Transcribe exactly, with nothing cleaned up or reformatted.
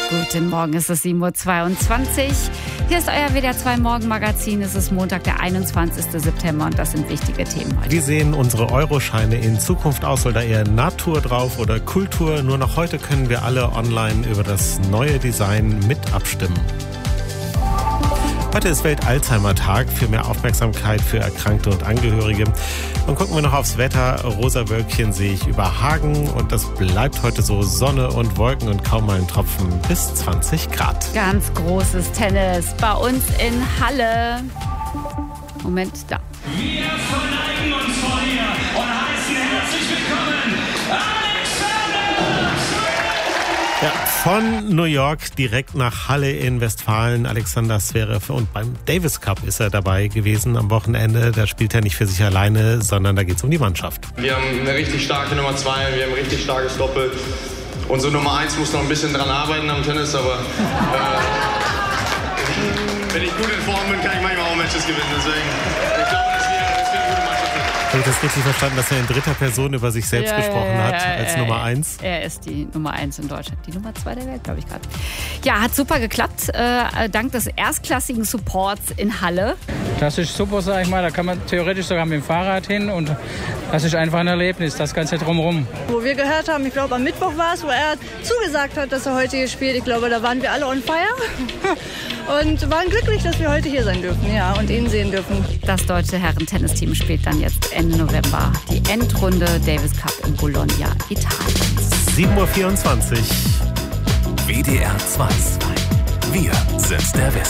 Guten Morgen, es ist sieben Uhr zweiundzwanzig. Hier ist euer W D R zwei Morgenmagazin. Es ist Montag, der einundzwanzigster September und das sind wichtige Themen heute. Wie sehen unsere Euroscheine in Zukunft aus? Soll da eher Natur drauf oder Kultur? Nur noch heute können wir alle online über das neue Design mit abstimmen. Heute ist Welt-Alzheimer-Tag, für mehr Aufmerksamkeit für Erkrankte und Angehörige. Und gucken wir noch aufs Wetter. Rosa Wölkchen sehe ich über Hagen und das bleibt heute so: Sonne und Wolken und kaum mal ein Tropfen bis zwanzig Grad. Ganz großes Tennis bei uns in Halle. Moment, da. Wir verneigen uns vor dir und heißen herzlich willkommen Alexander Zverev! Ja, von New York direkt nach Halle in Westfalen. Alexander Zverev, und beim Davis Cup ist er dabei gewesen am Wochenende. Da spielt er nicht für sich alleine, sondern da geht es um die Mannschaft. Wir haben eine richtig starke Nummer zwei, wir haben ein richtig starkes Doppel. Unsere Nummer eins muss noch ein bisschen dran arbeiten am Tennis, aber äh, wenn ich gut in Form bin, kann ich manchmal auch Matches gewinnen. Deswegen, ich glaube, dass wir, dass wir eine gute Mannschaft sind. Habe ich das richtig verstanden, dass er in dritter Person über sich selbst Ja, gesprochen ja, ja, hat, ja, als ja, Nummer ja. eins? Er ist die Nummer eins in Deutschland. Die Nummer zwei der Welt, glaube ich gerade. Ja, hat super geklappt. Äh, dank des erstklassigen Supports in Halle. Das ist super, sag ich mal. Da kann man theoretisch sogar mit dem Fahrrad hin und das ist einfach ein Erlebnis, das Ganze drumherum. Wo wir gehört haben, ich glaube am Mittwoch war es, wo er zugesagt hat, dass er heute hier spielt. Ich glaube, da waren wir alle on fire und waren glücklich, dass wir heute hier sein dürfen, ja, und ihn sehen dürfen. Das deutsche Herren-Tennisteam spielt dann jetzt Ende November die Endrunde Davis Cup in Bologna, Italien. sieben Uhr vierundzwanzig. W D R zwei. Wir sind der Westen.